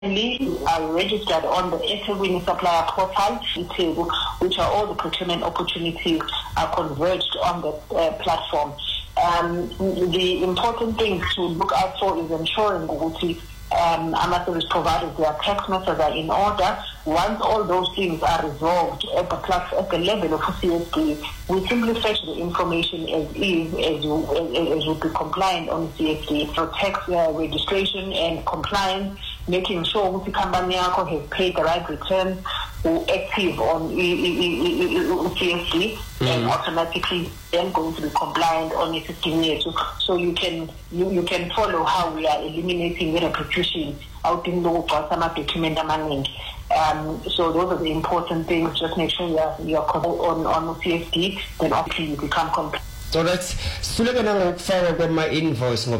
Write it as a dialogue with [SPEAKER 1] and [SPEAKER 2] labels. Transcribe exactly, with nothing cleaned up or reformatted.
[SPEAKER 1] are registered on the eThekwini Supplier Portal, which are all the procurement opportunities are converged on the uh, platform. Um, the important thing to look out for is ensuring that um, our service providers, their tax matters are in order. Once all those things are resolved at the, plus, at the level of C S D, we simply fetch the information as is, as you, as, as would be compliant on C S D. So tax uh, registration and compliance, making sure that the company has paid the right returns, or active on C S D, mm-hmm. and automatically then going to be compliant on the fifteen years. So, so you can you, you can follow how we are eliminating the repetition out in the some document amendment. Um, so those are the important things. Just make sure you're you're on on C S D, then obviously you become compliant.
[SPEAKER 2] So that's still going to follow my invoice.